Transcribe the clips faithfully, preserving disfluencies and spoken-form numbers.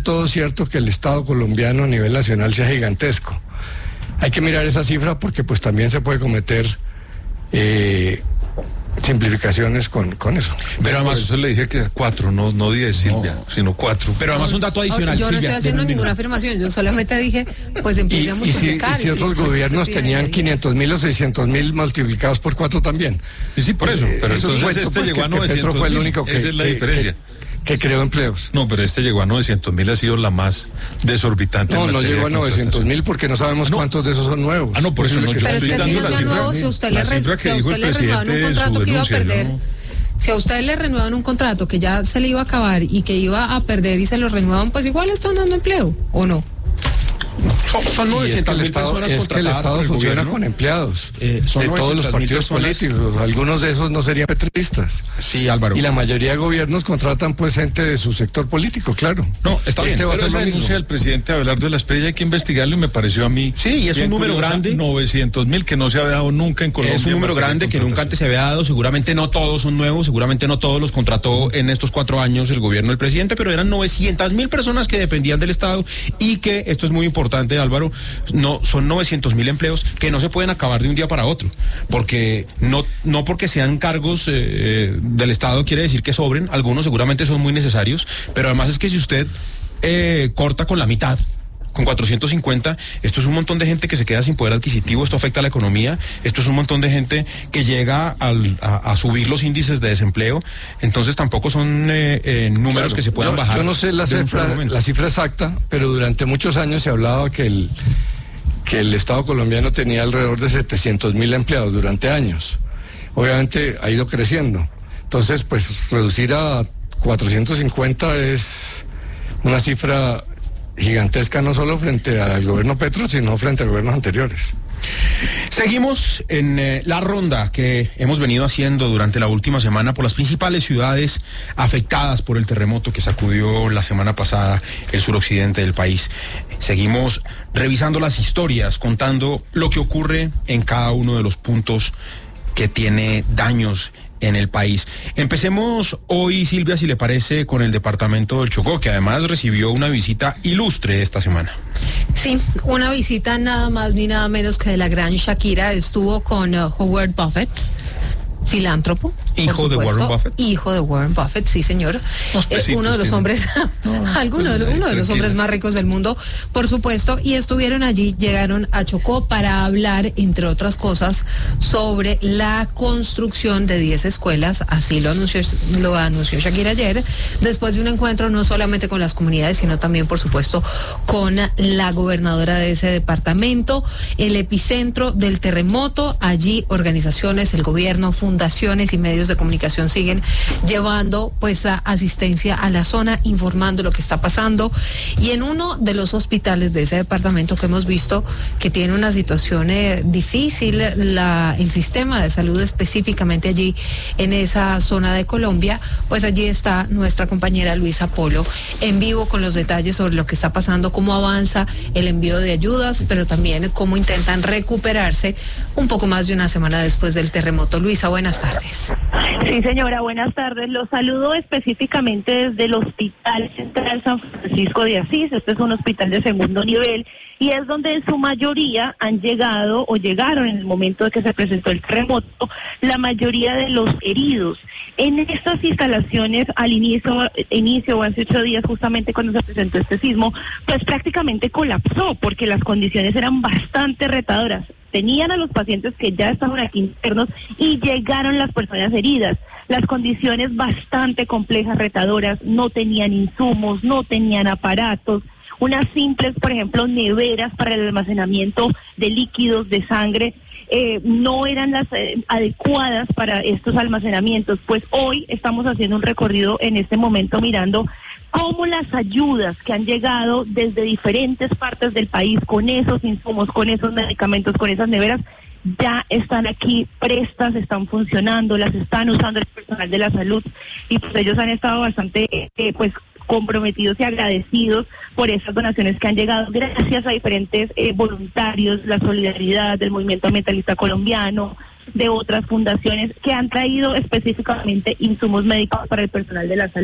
del todo cierto que el Estado colombiano a nivel nacional sea gigantesco. Hay que mirar esa cifra porque pues también se puede cometer eh, simplificaciones con, con eso. Pero además eso le dije que cuatro, no, no diez, Silvia, no. sino cuatro. Pero además un dato adicional. Yo no Silvia, estoy haciendo ninguna afirmación, yo solamente dije, pues empiece a multiplicar. Y si, y si otros gobiernos tenían quinientos mil o seiscientos mil multiplicados por cuatro también. Sí, sí, por eso. Eh, pero eso entonces es este pues, llegó que, a novecientos mil. Fue el único que, esa es la que, diferencia. Que, que creó empleos. No, pero este llegó a novecientos mil, ha sido la más desorbitante. No, no llegó a novecientos mil porque no sabemos no. cuántos de esos son nuevos. Ah, no, por eso no. Pero es que si no sean nuevos, si usted le, re, si a usted le renuevan un contrato que iba a perder, ¿no? Si a usted le renuevan un contrato que ya se le iba a acabar y que iba a perder y se lo renuevan, pues igual están dando empleo, ¿o no? Son, son novecientas mil personas es que el Estado por el funciona gobierno. con empleados eh, son de todos los partidos personas... políticos. Algunos de esos no serían petristas. Sí, Álvaro. Y la mayoría de gobiernos contratan pues gente de su sector político, claro. No, está bien. Este va a ser la denuncia del presidente Abelardo de la Espriella, hay que investigarlo y me pareció a mí. Sí, y es un número grande. novecientos mil que no se había dado nunca en Colombia. Es un número grande que nunca antes se había dado. Seguramente no todos son nuevos, seguramente no todos los contrató en estos cuatro años el gobierno del presidente, pero eran novecientas mil personas que dependían del Estado y que, esto es muy importante, Álvaro, no son novecientos mil empleos que no se pueden acabar de un día para otro, porque no, no porque sean cargos eh, del Estado quiere decir que sobren, algunos seguramente son muy necesarios, pero además es que si usted eh, corta con la mitad, con cuatrocientos cincuenta, esto es un montón de gente que se queda sin poder adquisitivo, esto afecta a la economía, esto es un montón de gente que llega al, a, a subir los índices de desempleo, entonces tampoco son eh, eh, números claro, que se puedan yo, bajar. Yo no sé la cifra, la cifra exacta, pero durante muchos años se hablaba que el, que el Estado colombiano tenía alrededor de setecientos mil empleados durante años. Obviamente ha ido creciendo. Entonces, pues reducir a cuatrocientos cincuenta es una cifra gigantesca, no solo frente al gobierno Petro, sino frente a gobiernos anteriores. Seguimos en eh, la ronda que hemos venido haciendo durante la última semana por las principales ciudades afectadas por el terremoto que sacudió la semana pasada el suroccidente del país. Seguimos revisando las historias, contando lo que ocurre en cada uno de los puntos que tiene daños en el país. Empecemos hoy, Silvia, si le parece, con el departamento del Chocó, que además recibió una visita ilustre esta semana. Sí, una visita nada más ni nada menos que de la gran Shakira. Estuvo con uh, Howard Buffett, filántropo. Hijo de Warren Buffett. Hijo de Warren Buffett, sí, señor. Es eh, uno de los tienen. hombres, no, algunos, pues, uno de los hombres más ricos del mundo, por supuesto, y estuvieron allí, llegaron a Chocó para hablar, entre otras cosas, sobre la construcción de diez escuelas, así lo anunció, lo anunció Shakira ayer, después de un encuentro no solamente con las comunidades, sino también, por supuesto, con la gobernadora de ese departamento, el epicentro del terremoto, allí organizaciones, el gobierno, fundaciones y medios de comunicación siguen llevando pues a asistencia a la zona, informando lo que está pasando, y en uno de los hospitales de ese departamento que hemos visto que tiene una situación eh, difícil, la, el sistema de salud específicamente allí en esa zona de Colombia, pues allí está nuestra compañera Luisa Polo en vivo con los detalles sobre lo que está pasando, cómo avanza el envío de ayudas, pero también cómo intentan recuperarse un poco más de una semana después del terremoto. Luisa, buenas tardes. Sí, señora, buenas tardes. Los saludo específicamente desde el Hospital Central San Francisco de Asís. Este es un hospital de segundo nivel y es donde en su mayoría han llegado o llegaron en el momento de que se presentó el terremoto la mayoría de los heridos. En estas instalaciones, al inicio, inicio o hace ocho días, justamente cuando se presentó este sismo, pues prácticamente colapsó porque las condiciones eran bastante retadoras. Tenían a los pacientes que ya estaban aquí internos y llegaron las personas heridas. Las condiciones bastante complejas, retadoras, no tenían insumos, no tenían aparatos. Unas simples, por ejemplo, neveras para el almacenamiento de líquidos, de sangre, eh, no eran las eh, adecuadas para estos almacenamientos. Pues hoy estamos haciendo un recorrido en este momento mirando cómo las ayudas que han llegado desde diferentes partes del país con esos insumos, con esos medicamentos, con esas neveras, ya están aquí prestas, están funcionando, las están usando el personal de la salud y pues ellos han estado bastante eh, pues comprometidos y agradecidos por esas donaciones que han llegado gracias a diferentes eh, voluntarios, la solidaridad del movimiento ambientalista colombiano, de otras fundaciones que han traído específicamente insumos médicos para el personal de la salud.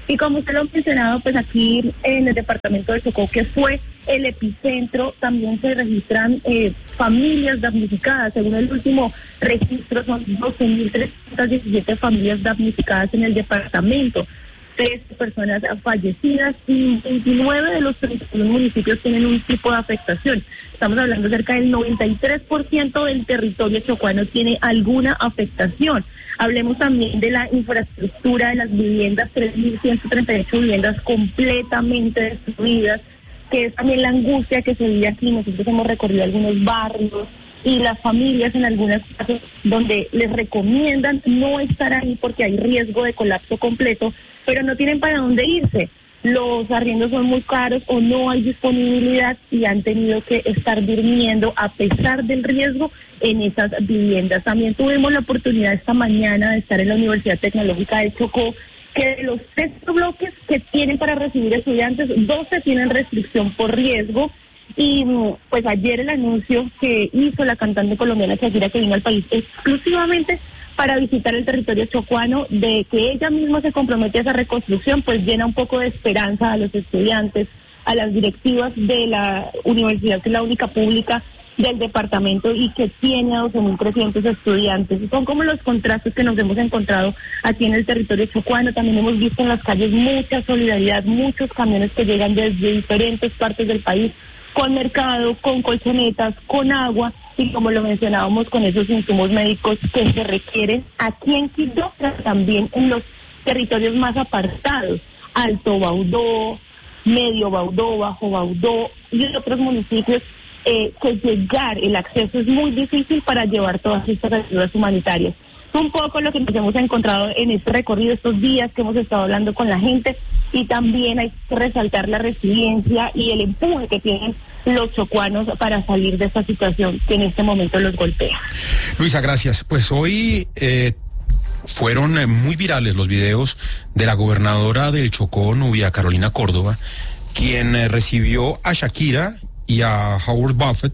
Y como usted lo ha mencionado, pues aquí en el departamento de Chocó, que fue el epicentro, también se registran eh, familias damnificadas. Según el último registro, son doce mil trescientas diecisiete familias damnificadas en el departamento. Tres personas fallecidas y veintinueve de los treinta y uno municipios tienen un tipo de afectación. Estamos hablando cerca del noventa y tres por ciento del territorio chocuano tiene alguna afectación. Hablemos también de la infraestructura de las viviendas, tres mil ciento treinta y ocho viviendas completamente destruidas, que es también la angustia que se vive aquí. Nosotros hemos recorrido algunos barrios y las familias en algunas casos donde les recomiendan no estar ahí porque hay riesgo de colapso completo, pero no tienen para dónde irse. Los arriendos son muy caros o no hay disponibilidad y han tenido que estar durmiendo a pesar del riesgo en esas viviendas. También tuvimos la oportunidad esta mañana de estar en la Universidad Tecnológica de Chocó, que de los tres bloques que tienen para recibir estudiantes, doce tienen restricción por riesgo. Y pues ayer el anuncio que hizo la cantante colombiana Shakira, que vino al país exclusivamente para visitar el territorio chocuano, de que ella misma se compromete a esa reconstrucción, pues llena un poco de esperanza a los estudiantes, a las directivas de la universidad, que es la única pública del departamento y que tiene a doce mil trescientos estudiantes. Y son como los contrastes que nos hemos encontrado aquí en el territorio chocuano. También hemos visto en las calles mucha solidaridad, muchos camiones que llegan desde diferentes partes del país, con mercado, con colchonetas, con agua y, como lo mencionábamos, con esos insumos médicos que se requieren aquí en Quibdó, pero también en los territorios más apartados, Alto Baudó, Medio Baudó, Bajo Baudó y en otros municipios, eh, que llegar, el acceso es muy difícil para llevar todas estas ayudas humanitarias. Un poco lo que nos hemos encontrado en este recorrido, estos días que hemos estado hablando con la gente, y también hay que resaltar la resiliencia y el empuje que tienen los chocuanos para salir de esta situación que en este momento los golpea. Luisa, gracias. Pues hoy eh, fueron eh, muy virales los videos de la gobernadora del Chocó, Nubia Carolina Córdoba, quien eh, recibió a Shakira y a Howard Buffett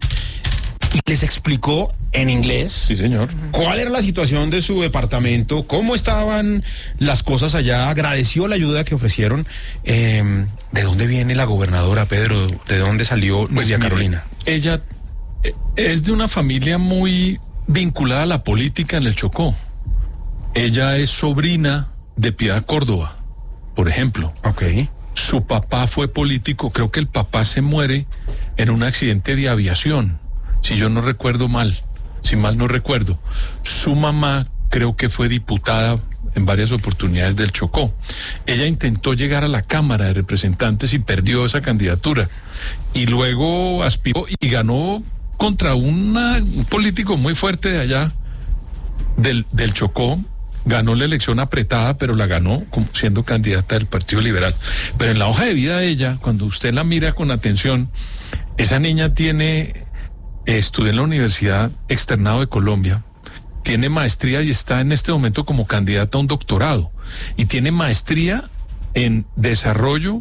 y les explicó en inglés, sí señor, cuál era la situación de su departamento, cómo estaban las cosas allá, agradeció la ayuda que ofrecieron. Eh, ¿De dónde viene la gobernadora, Pedro? ¿De dónde salió pues Nubia Carolina? Ella es de una familia muy vinculada a la política en el Chocó. Ella es sobrina de Piedad Córdoba, por ejemplo. Ok. Su papá fue político, creo que el papá se muere en un accidente de aviación, si yo no recuerdo mal, si mal no recuerdo. Su mamá creo que fue diputada en varias oportunidades del Chocó. Ella intentó llegar a la Cámara de Representantes y perdió esa candidatura. Y luego aspiró y ganó contra una, un político muy fuerte de allá, del, del Chocó. Ganó la elección apretada, pero la ganó siendo candidata del Partido Liberal. Pero en la hoja de vida de ella, cuando usted la mira con atención, esa niña tiene, eh, estudió en la Universidad Externado de Colombia, tiene maestría y está en este momento como candidata a un doctorado. Y tiene maestría en desarrollo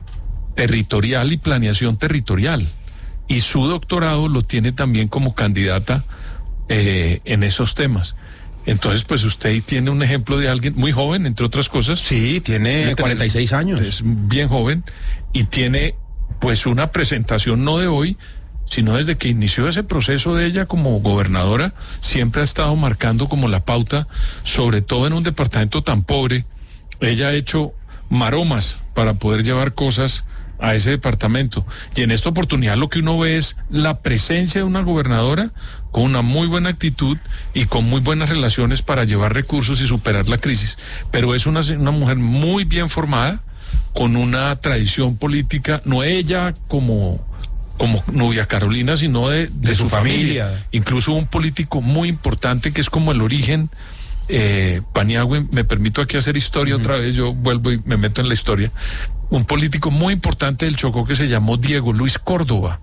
territorial y planeación territorial. Y su doctorado lo tiene también como candidata eh, en esos temas. Entonces, pues usted tiene un ejemplo de alguien muy joven, entre otras cosas. Sí, tiene cuarenta y seis años. Es bien joven y tiene pues una presentación no de hoy, sino desde que inició ese proceso de ella como gobernadora, siempre ha estado marcando como la pauta, sobre todo en un departamento tan pobre. Ella ha hecho maromas para poder llevar cosas a ese departamento. Y en esta oportunidad lo que uno ve es la presencia de una gobernadora con una muy buena actitud y con muy buenas relaciones para llevar recursos y superar la crisis. Pero es una, una mujer muy bien formada, con una tradición política, no ella como, como Nubia Carolina, sino de, de, de su, su familia. familia. Incluso un político muy importante que es como el origen. Eh, Paniagua, me permito aquí hacer historia uh-huh. otra vez, yo vuelvo y me meto en la historia. Un político muy importante del Chocó que se llamó Diego Luis Córdoba.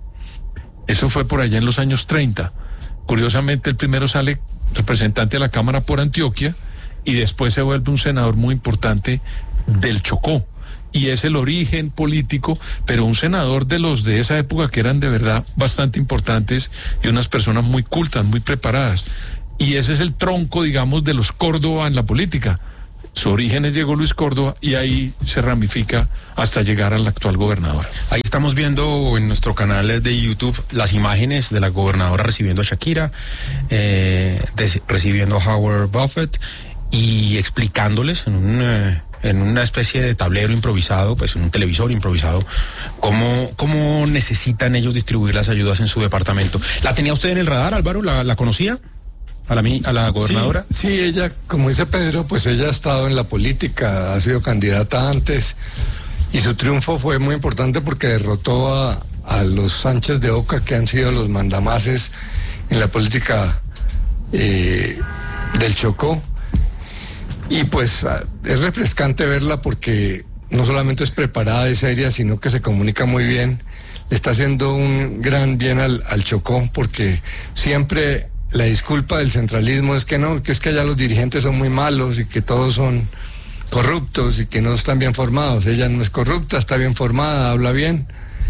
Eso fue por allá en los años treinta. Curiosamente, el primero sale representante de la Cámara por Antioquia y después se vuelve un senador muy importante del Chocó. Y es el origen político, pero un senador de los de esa época que eran de verdad bastante importantes y unas personas muy cultas, muy preparadas. Y ese es el tronco, digamos, de los Córdoba en la política. Su origen es Diego Luis Córdoba y ahí se ramifica hasta llegar al actual gobernador. Ahí estamos viendo en nuestro canal de YouTube las imágenes de la gobernadora recibiendo a Shakira, eh, de, recibiendo a Howard Buffett y explicándoles en un... Eh, en una especie de tablero improvisado, pues en un televisor improvisado, cómo, cómo necesitan ellos distribuir las ayudas en su departamento. ¿La tenía usted en el radar, Álvaro? ¿La, la conocía? ¿A la, a la gobernadora? Sí, sí, ella, como dice Pedro, pues ella ha estado en la política, ha sido candidata antes, y su triunfo fue muy importante porque derrotó a, a los Sánchez de Oca, que han sido los mandamases en la política eh, del Chocó. Y pues es refrescante verla porque no solamente es preparada y seria, sino que se comunica muy bien. Le está haciendo un gran bien al, al Chocó, porque siempre la disculpa del centralismo es que no, que es que allá los dirigentes son muy malos y que todos son corruptos y que no están bien formados. Ella no es corrupta, está bien formada, habla bien.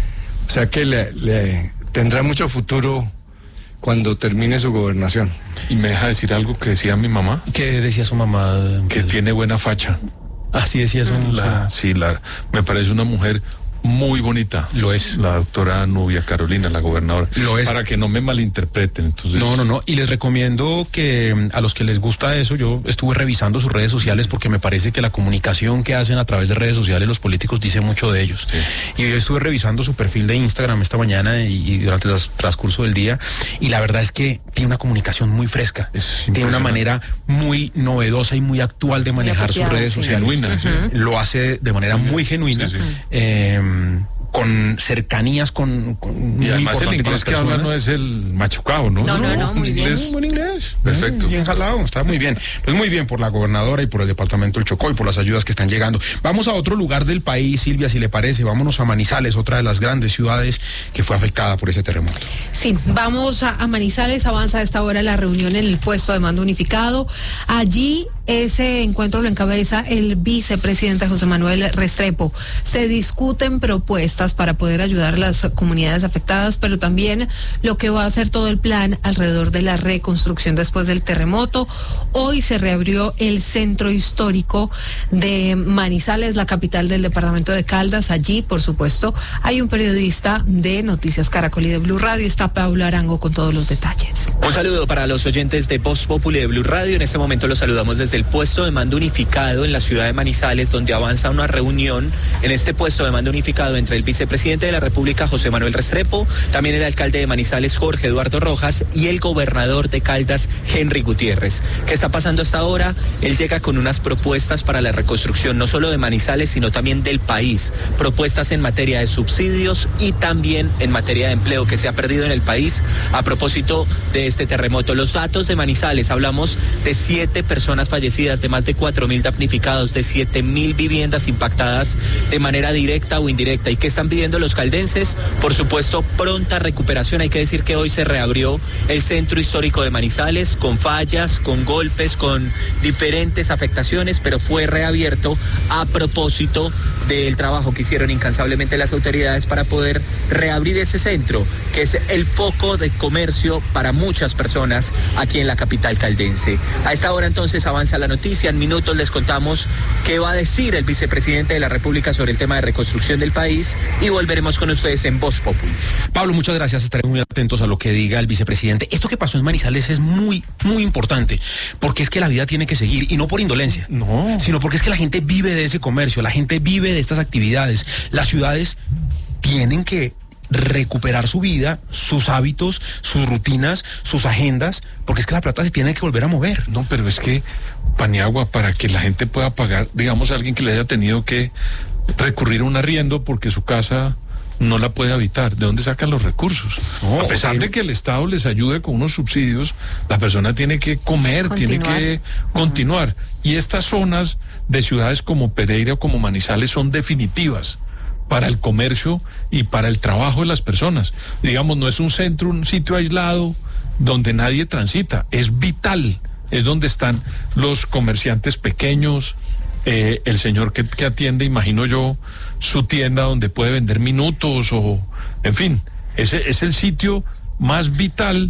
O sea que le, le tendrá mucho futuro cuando termine su gobernación. Y me deja decir algo que decía mi mamá. ¿Qué decía su mamá? Que tiene buena facha. Así decía su mamá. Sí, la, me parece una mujer muy bonita. Lo es. La doctora Nubia Carolina, la gobernadora. Lo es. Para que no me malinterpreten. Entonces... No, no, no. Y les recomiendo que a los que les gusta eso, yo estuve revisando sus redes sociales porque me parece que la comunicación que hacen a través de redes sociales los políticos dice mucho de ellos. Sí. Y yo estuve revisando su perfil de Instagram esta mañana y, y durante el transcurso del día. Y la verdad es que tiene una comunicación muy fresca. Tiene una manera muy novedosa y muy actual de manejar sus redes sí. sociales. Genuina, sí. Lo hace de manera muy genuina. Sí, sí. Eh, con cercanías con, con y además el inglés que habla no es el machucado, ¿no? No, no, no, muy inglés, bien. Buen inglés. Perfecto. Bien jalado, está muy bien. Pues muy bien por la gobernadora y por el departamento del Chocó y por las ayudas que están llegando. Vamos a otro lugar del país, Silvia, si le parece. Vámonos a Manizales, otra de las grandes ciudades que fue afectada por ese terremoto. Sí, vamos a, a Manizales. Avanza a esta hora la reunión en el puesto de mando unificado. Allí ese encuentro lo encabeza el vicepresidente José Manuel Restrepo. Se discuten propuestas para poder ayudar a las comunidades afectadas, pero también lo que va a ser todo el plan alrededor de la reconstrucción después del terremoto. Hoy se reabrió el centro histórico de Manizales, la capital del departamento de Caldas. Allí, por supuesto, hay un periodista de Noticias Caracol y de Blue Radio. Está Pablo Arango con todos los detalles. Un saludo para los oyentes de Voz Populi de Blue Radio. En este momento los saludamos desde el puesto de mando unificado en la ciudad de Manizales, donde avanza una reunión en este puesto de mando unificado entre el vicepresidente de la República, José Manuel Restrepo, también el alcalde de Manizales, Jorge Eduardo Rojas, y el gobernador de Caldas, Henry Gutiérrez. ¿Qué está pasando hasta ahora? Él llega con unas propuestas para la reconstrucción, no solo de Manizales, sino también del país. Propuestas en materia de subsidios y también en materia de empleo que se ha perdido en el país a propósito de este terremoto. Los datos de Manizales, hablamos de siete personas fallecidas, de más de cuatro mil damnificados, de siete mil viviendas impactadas de manera directa o indirecta. ¿Y qué están pidiendo los caldenses? Por supuesto, pronta recuperación. Hay que decir que hoy se reabrió el centro histórico de Manizales con fallas, con golpes, con diferentes afectaciones, pero fue reabierto a propósito del trabajo que hicieron incansablemente las autoridades para poder reabrir ese centro, que es el foco de comercio para muchas personas aquí en la capital caldense. A esta hora entonces avanza la noticia. En minutos les contamos qué va a decir el vicepresidente de la República sobre el tema de reconstrucción del país y volveremos con ustedes en Voz Populi. Pablo, muchas gracias. Estaremos muy atentos a lo que diga el vicepresidente. Esto que pasó en Manizales es muy, muy importante, porque es que la vida tiene que seguir, y no por indolencia, no, sino porque es que la gente vive de ese comercio, la gente vive de estas actividades. Las ciudades tienen que recuperar su vida, sus hábitos, sus rutinas, sus agendas, porque es que la plata se tiene que volver a mover. No, pero es que Paniagua, para que la gente pueda pagar, digamos, a alguien que le haya tenido que recurrir a un arriendo porque su casa no la puede habitar, ¿de dónde sacan los recursos? No, a pesar okay. de que el Estado les ayude con unos subsidios, la persona tiene que comer, continuar. tiene que continuar. Uh-huh. Y estas zonas de ciudades como Pereira o como Manizales son definitivas para el comercio y para el trabajo de las personas. Digamos, no es un centro, un sitio aislado donde nadie transita, es vital, es donde están los comerciantes pequeños, eh, el señor que, que atiende, imagino yo, su tienda donde puede vender minutos o, en fin, ese es el sitio más vital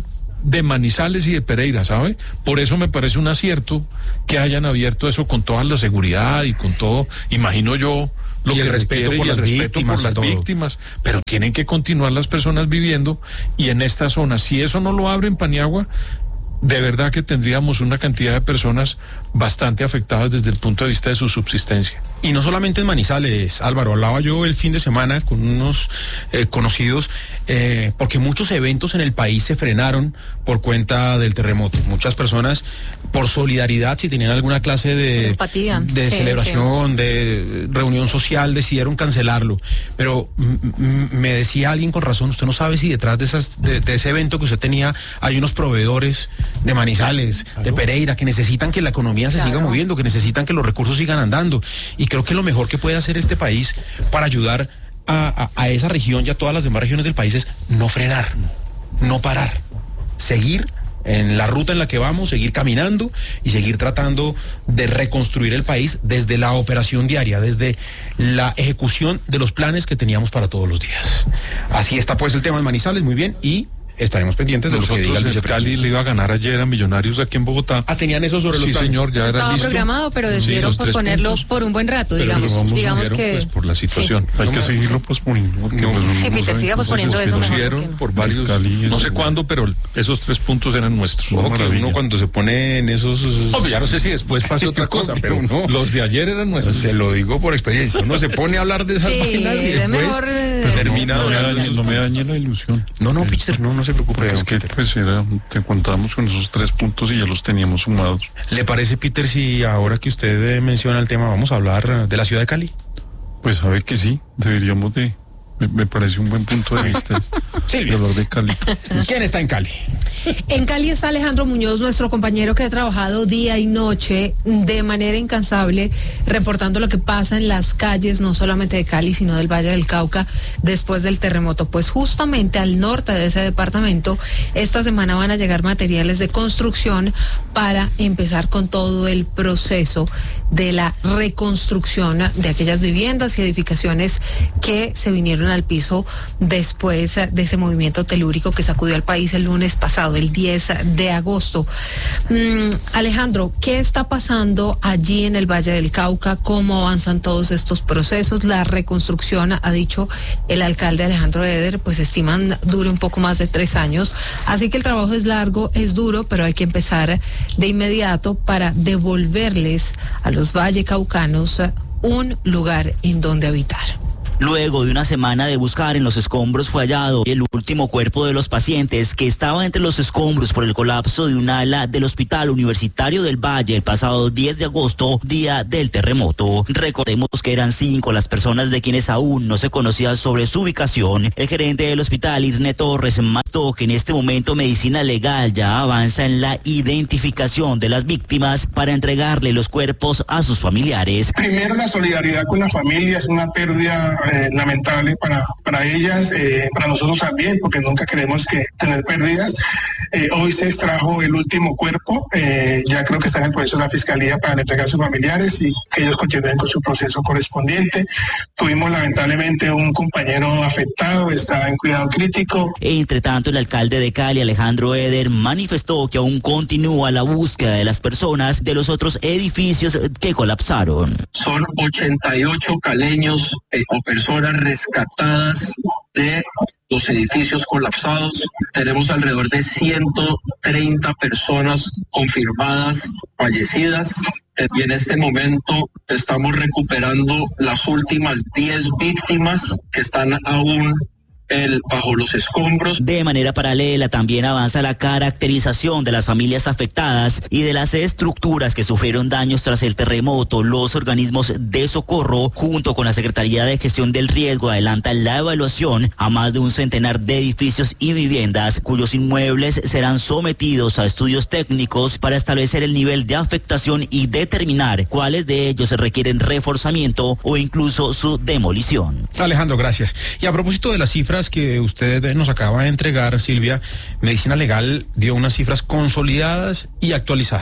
de Manizales y de Pereira, ¿sabe? Por eso me parece un acierto que hayan abierto eso con toda la seguridad y con todo, imagino yo, lo y que el respeto por y el las respeto víctimas, por las todo. víctimas, pero tienen que continuar las personas viviendo, y en esta zona, si eso no lo abre en Paniagua, de verdad que tendríamos una cantidad de personas bastante afectadas desde el punto de vista de su subsistencia. Y no solamente en Manizales, Álvaro, hablaba yo el fin de semana con unos eh, conocidos, eh, porque muchos eventos en el país se frenaron por cuenta del terremoto. Muchas personas, por solidaridad, si tenían alguna clase de, empatía, de sí, celebración, sí. de reunión social, decidieron cancelarlo. Pero m- me decía alguien con razón, usted no sabe si detrás de, esas, de, de ese evento que usted tenía hay unos proveedores de Manizales, claro, de Pereira, que necesitan que la economía se claro. siga moviendo, que necesitan que los recursos sigan andando. Y creo que lo mejor que puede hacer este país para ayudar a, a, a esa región y a todas las demás regiones del país es no frenar, no parar, seguir en la ruta en la que vamos, seguir caminando y seguir tratando de reconstruir el país desde la operación diaria, desde la ejecución de los planes que teníamos para todos los días. Así está pues el tema de Manizales, muy bien, y estaremos pendientes de Nosotros lo que diga el vicepresidente. Cali le iba a ganar ayer a Millonarios aquí en Bogotá. Ah, tenían eso sobre los sí, planes. señor, ya Eso era estaba listo. programado, pero decidieron sí, posponerlo por un buen rato, pero digamos. vamos digamos subieron, que pues, por la situación. Sí. Hay No, que no, seguirlo posponiendo. Porque no, pues, sí, no Peter, sabe, siga no posponiendo sé, eso Lo mejor, hicieron porque- por varios, Cali, no sé eso, cuándo, pero esos tres puntos eran nuestros. Ojo Una que maravilla. uno cuando se pone en esos... Hombre, ya no sé si después pase otra cosa, pero no. los de ayer eran nuestros. Se lo digo por experiencia. Uno se pone a hablar de esas Sí, vainas y de después mejor, eh, termina No me hablando de dañe, esos no me puntos. dañe la ilusión. No, no, Peter, no, no se preocupe. Porque es don que Peter. pues era, te contamos con esos tres puntos y ya los teníamos sumados. ¿Le parece, Peter, si ahora que usted eh, menciona el tema vamos a hablar eh, de la ciudad de Cali? Pues sabe que sí, deberíamos de, me, me parece un buen punto de vista el dolor de Cali. ¿Quién está en Cali? En Cali está Alejandro Muñoz, nuestro compañero que ha trabajado día y noche de manera incansable, reportando lo que pasa en las calles, no solamente de Cali, sino del Valle del Cauca, después del terremoto. Pues justamente al norte de ese departamento, esta semana van a llegar materiales de construcción para empezar con todo el proceso de la reconstrucción de aquellas viviendas y edificaciones que se vinieron al piso después de ese movimiento telúrico que sacudió al país el lunes pasado, el diez de agosto. Mm, Alejandro, ¿qué está pasando allí en el Valle del Cauca? ¿Cómo avanzan todos estos procesos? La reconstrucción, ha dicho el alcalde Alejandro Eder, pues estiman dure un poco más de tres años. Así que el trabajo es largo, es duro, pero hay que empezar de inmediato para devolverles a los vallecaucanos un lugar en donde habitar. Luego de una semana de buscar en los escombros fue hallado el último cuerpo de los pacientes que estaba entre los escombros por el colapso de un ala del Hospital Universitario del Valle el pasado diez de agosto, día del terremoto. Recordemos que eran cinco las personas de quienes aún no se conocía sobre su ubicación. El gerente del hospital, Irne Torres, manifestó que en este momento Medicina Legal ya avanza en la identificación de las víctimas para entregarle los cuerpos a sus familiares. Primero, la solidaridad con la familia, es una pérdida eh, lamentable para, para ellas, eh, para nosotros también, porque nunca queremos que tener pérdidas. Eh, hoy se extrajo el último cuerpo, eh, ya creo que está en el proceso de la Fiscalía para entregar a sus familiares y que ellos continúen con su proceso correspondiente. Tuvimos lamentablemente un compañero afectado, está en cuidado crítico. Entre tanto, el alcalde de Cali, Alejandro Eder, manifestó que aún continúa la búsqueda de las personas de los otros edificios que colapsaron. Son ochenta y ocho caleños eh, o personas rescatadas de los edificios colapsados. Tenemos alrededor de ciento treinta personas confirmadas fallecidas. Y en este momento estamos recuperando las últimas diez víctimas que están aún El, bajo los escombros. De manera paralela también avanza la caracterización de las familias afectadas y de las estructuras que sufrieron daños tras el terremoto. Los organismos de socorro junto con la Secretaría de Gestión del Riesgo adelantan la evaluación a más de un centenar de edificios y viviendas cuyos inmuebles serán sometidos a estudios técnicos para establecer el nivel de afectación y determinar cuáles de ellos requieren reforzamiento o incluso su demolición. Alejandro, gracias. Y a propósito de las cifras que usted nos acaba de entregar, Silvia, Medicina Legal dio unas cifras consolidadas y actualizadas.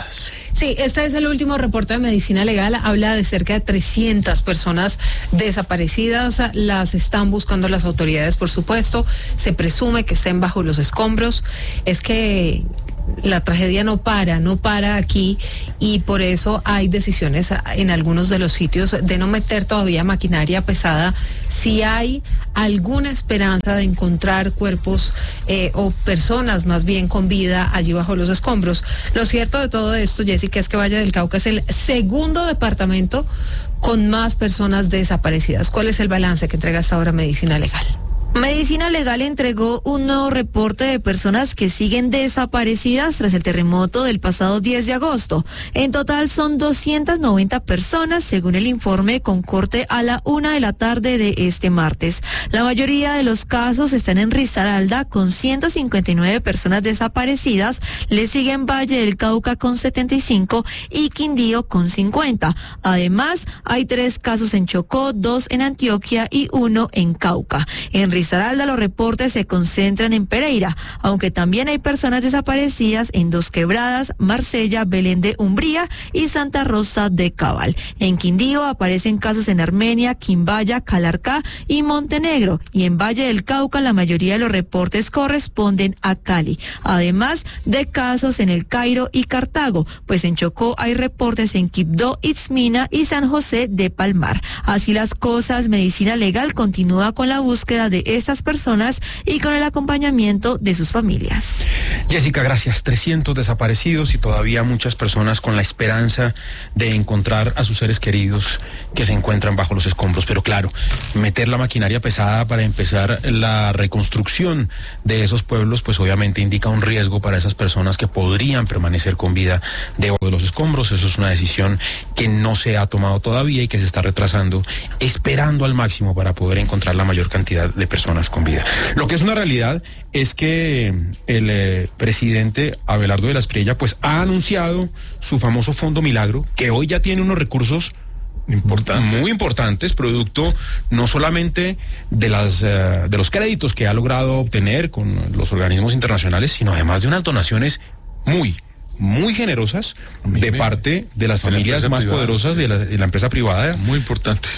Sí, este es el último reporte de Medicina Legal. Habla de cerca de trescientas personas desaparecidas. Las están buscando las autoridades, por supuesto. Se presume que estén bajo los escombros. Es que la tragedia no para, no para aquí, y por eso hay decisiones en algunos de los sitios de no meter todavía maquinaria pesada si hay alguna esperanza de encontrar cuerpos eh, o personas más bien con vida allí bajo los escombros. Lo cierto de todo esto, Jessica, es que Valle del Cauca es el segundo departamento con más personas desaparecidas. ¿Cuál es el balance que entrega hasta ahora Medicina Legal? Medicina Legal entregó un nuevo reporte de personas que siguen desaparecidas tras el terremoto del pasado diez de agosto. En total son doscientas noventa personas, según el informe con corte a la una de la tarde de este martes. La mayoría de los casos están en Risaralda con ciento cincuenta y nueve personas desaparecidas, le siguen Valle del Cauca con setenta y cinco y Quindío con cincuenta. Además, hay tres casos en Chocó, dos en Antioquia y uno en Cauca. En Risaralda los reportes se concentran en Pereira, aunque también hay personas desaparecidas en Dos Quebradas, Marsella, Belén de Umbría y Santa Rosa de Cabal. En Quindío aparecen casos en Armenia, Quimbaya, Calarcá y Montenegro, y en Valle del Cauca la mayoría de los reportes corresponden a Cali, además de casos en El Cairo y Cartago, pues en Chocó hay reportes en Quibdó, Itzmina y San José de Palmar. Así las cosas, Medicina Legal continúa con la búsqueda de estas personas y con el acompañamiento de sus familias. Jessica, gracias. trescientos desaparecidos y todavía muchas personas con la esperanza de encontrar a sus seres queridos que se encuentran bajo los escombros. Pero claro, meter la maquinaria pesada para empezar la reconstrucción de esos pueblos, pues obviamente indica un riesgo para esas personas que podrían permanecer con vida debajo de los escombros. Eso es una decisión que no se ha tomado todavía y que se está retrasando, esperando al máximo para poder encontrar la mayor cantidad de personas con vida. Lo que es una realidad es que el eh, presidente Abelardo de la Espriella pues ha anunciado su famoso Fondo Milagro, que hoy ya tiene unos recursos importantes. muy importantes, producto no solamente de las uh, de los créditos que ha logrado obtener con los organismos internacionales, sino además de unas donaciones muy muy generosas de parte de las familias más privada. poderosas de la, de la empresa privada. Muy importantes.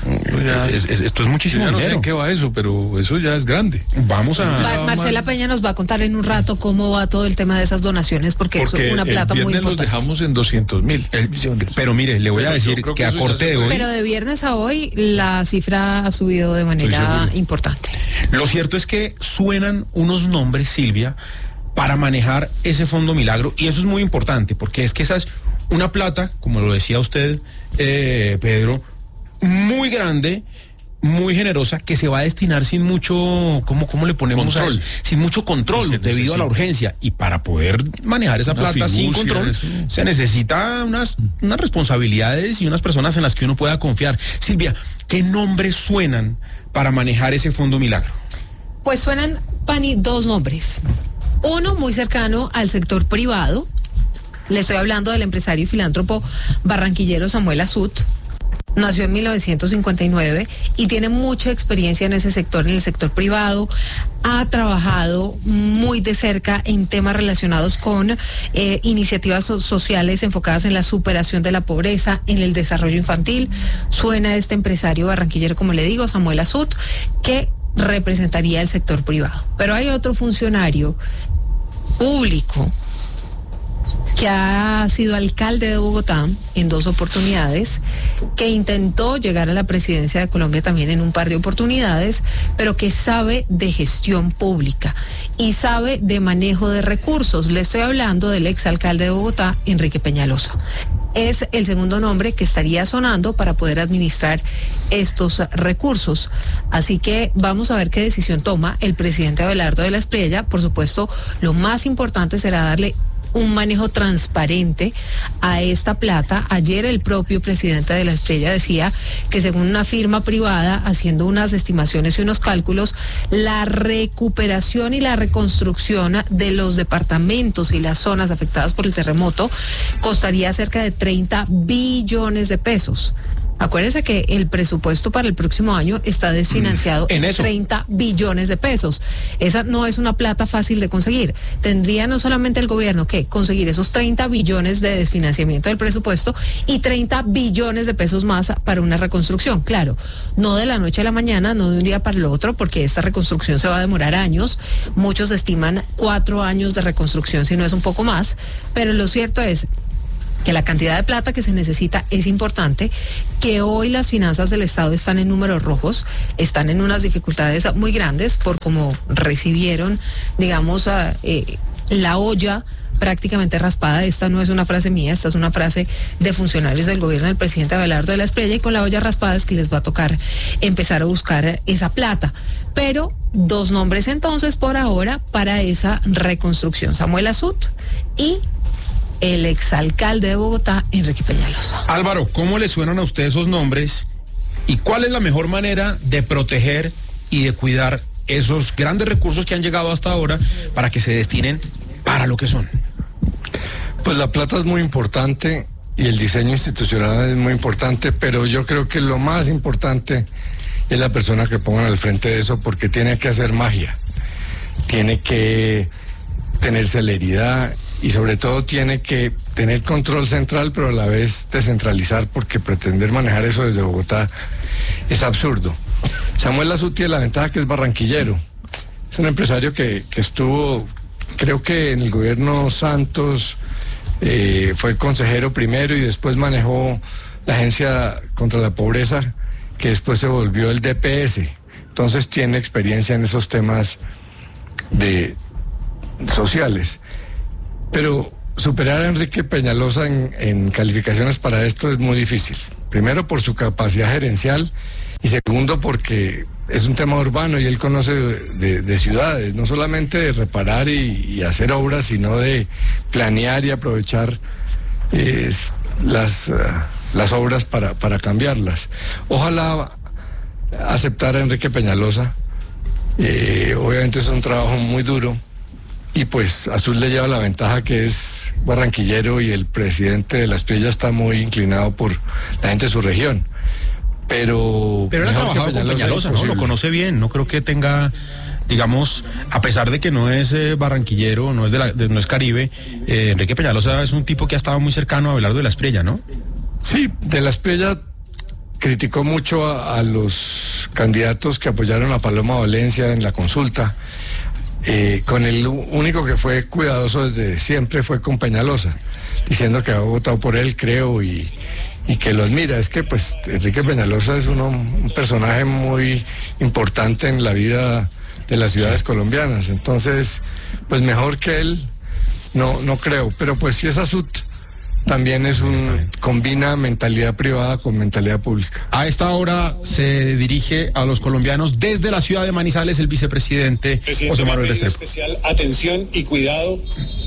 Es, es, esto es muchísimo ya no dinero. sé en qué va eso, pero eso ya es grande. Vamos a... Va, Marcela Peña nos va a contar en un rato cómo va todo el tema de esas donaciones, porque, porque es una plata muy importante. Los dejamos en doscientos mil. Pero mire, le voy pero a decir que, que a corte de hoy... Pero de viernes a hoy la cifra ha subido de manera importante. Lo cierto es que suenan unos nombres, Silvia, para manejar ese Fondo Milagro, y eso es muy importante, porque es que esa es una plata, como lo decía usted, eh, Pedro, muy grande, muy generosa, que se va a destinar sin mucho, ¿cómo, cómo le ponemos control. a eso? Sin mucho control, debido necesita. a la urgencia, y para poder manejar esa una plata sin control, eso. se necesita unas, unas responsabilidades y unas personas en las que uno pueda confiar. Silvia, ¿qué nombres suenan para manejar ese Fondo Milagro? Pues suenan, Pani, dos nombres. Uno muy cercano al sector privado. Le estoy hablando del empresario y filántropo barranquillero Samuel Azut. Nació en mil novecientos cincuenta y nueve y tiene mucha experiencia en ese sector, en el sector privado. Ha trabajado muy de cerca en temas relacionados con eh, iniciativas so- sociales enfocadas en la superación de la pobreza, en el desarrollo infantil. Suena este empresario barranquillero, como le digo, Samuel Azut, que representaría el sector privado. Pero hay otro funcionario público que ha sido alcalde de Bogotá en dos oportunidades, que intentó llegar a la presidencia de Colombia también en un par de oportunidades, pero que sabe de gestión pública y sabe de manejo de recursos. Le estoy hablando del exalcalde de Bogotá, Enrique Peñalosa. Es el segundo nombre que estaría sonando para poder administrar estos recursos. Así que vamos a ver qué decisión toma el presidente Abelardo de la Espriella. Por supuesto, lo más importante será darle un manejo transparente a esta plata. Ayer el propio presidente de la Espriella decía que según una firma privada, haciendo unas estimaciones y unos cálculos, la recuperación y la reconstrucción de los departamentos y las zonas afectadas por el terremoto costaría cerca de treinta billones de pesos. Acuérdense que el presupuesto para el próximo año está desfinanciado en en eso. treinta billones de pesos. Esa no es una plata fácil de conseguir. Tendría no solamente el gobierno que conseguir esos treinta billones de desfinanciamiento del presupuesto y treinta billones de pesos más para una reconstrucción. Claro, no de la noche a la mañana, no de un día para el otro, porque esta reconstrucción se va a demorar años. Muchos estiman cuatro años de reconstrucción, si no es un poco más. Pero lo cierto es que la cantidad de plata que se necesita es importante, que hoy las finanzas del Estado están en números rojos, están en unas dificultades muy grandes por cómo recibieron, digamos, a, eh, la olla prácticamente raspada. Esta no es una frase mía, esta es una frase de funcionarios del gobierno del presidente Abelardo de la Espriella, y con la olla raspada es que les va a tocar empezar a buscar esa plata. Pero dos nombres entonces por ahora para esa reconstrucción: Samuel Azut y el exalcalde de Bogotá, Enrique Peñalosa. Álvaro, ¿cómo le suenan a usted esos nombres y cuál es la mejor manera de proteger y de cuidar esos grandes recursos que han llegado hasta ahora para que se destinen para lo que son? Pues la plata es muy importante y el diseño institucional es muy importante, pero yo creo que lo más importante es la persona que pongan al frente de eso, porque tiene que hacer magia, tiene que tener celeridad y sobre todo tiene que tener control central, pero a la vez descentralizar, porque pretender manejar eso desde Bogotá es absurdo. Samuel Azut tiene la ventaja que es barranquillero, es un empresario que, que estuvo, creo que en el gobierno Santos, eh, fue consejero primero y después manejó la Agencia contra la Pobreza, que después se volvió el D P S, entonces tiene experiencia en esos temas de sociales. Pero superar a Enrique Peñalosa en, en calificaciones para esto es muy difícil. Primero por su capacidad gerencial y segundo porque es un tema urbano y él conoce de, de, de ciudades, no solamente de reparar y, y hacer obras, sino de planear y aprovechar eh, las, uh, las obras para, para cambiarlas. Ojalá aceptara a Enrique Peñalosa. Eh, obviamente es un trabajo muy duro. Y pues Azul le lleva la ventaja que es barranquillero y el presidente de la Espriella está muy inclinado por la gente de su región. Pero... Pero él ha trabajado con Peñalosa, ¿no? Lo conoce bien, no creo que tenga, digamos, a pesar de que no es eh, barranquillero, no es, de la, de, no es Caribe, eh, Enrique Peñalosa es un tipo que ha estado muy cercano a Abelardo de la Espriella, ¿no? Sí, de la Espriella criticó mucho a, a los candidatos que apoyaron a Paloma Valencia en la consulta. Eh, con el único que fue cuidadoso desde siempre fue con Peñalosa, diciendo que ha votado por él, creo, y, y que lo admira. Es que pues Enrique Peñalosa es uno, un personaje muy importante en la vida de las ciudades colombianas, entonces pues mejor que él no, no creo, pero pues si es Azut, también es un, combina mentalidad privada con mentalidad pública. A esta hora se dirige a los colombianos desde la ciudad de Manizales el vicepresidente José Manuel Restrepo. Especial atención y cuidado